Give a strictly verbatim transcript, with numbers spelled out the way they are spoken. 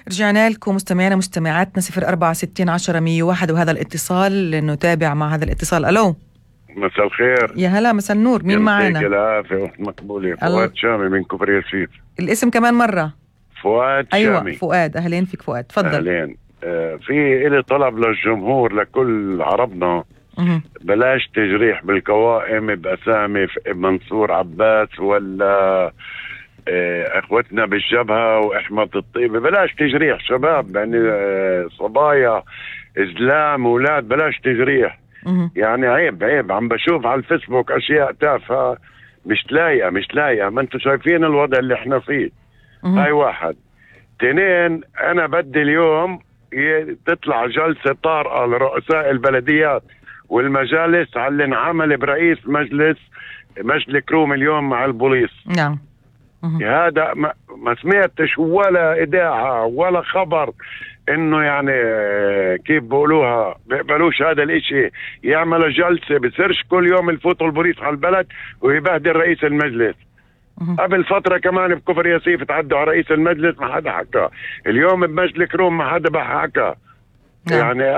رجعنا لكم مستمعينا مستمعاتنا صفر أربعة ستين عشرة مية وواحد، وهذا الاتصال نتابع مع هذا الاتصال. ألو، مساء الخير. يا هلا، مساء النور، مين معنا؟ يعطيك العافية مقبولة. فؤاد شامي من كفر ياسيف. الاسم كمان مرة. فؤاد أيوة شامي. فؤاد، أهلين فيك فؤاد، تفضل. أهلين. آه في إلي طلب للجمهور لكل عربنا، مه. بلاش تجريح بالقوائم بأسامي منصور عباس ولا آه اخوتنا بالجبهة واحمد الطيبة. بلاش تجريح شباب، يعني آه صبايا إسلام أولاد، بلاش تجريح. مه. يعني عيب عيب. عم بشوف على الفيسبوك أشياء تافهة مش لايقة مش لايقة. ما انتم شايفين الوضع اللي احنا فيه. مه. هاي واحد. تنين، انا بدي اليوم تطلع جلسة طارئة لرؤساء البلديات والمجالس على اللي انعمل برئيس مجلس مجلس كروم اليوم مع البوليس. نعم. هذا ما, ما سمعتش ولا إذاعة ولا خبر انه يعني كيف بقولوها بيقبلوش هذا الاشي. يعملوا جلسة بصيرش كل يوم يفوتوا البوليس على البلد ويبهدل رئيس المجلس. قبل فترة كمان بكفر ياسيف تعدوا على رئيس المجلس ما حدا حكى. اليوم بمجلس كروم ما حدا بحكى. يعني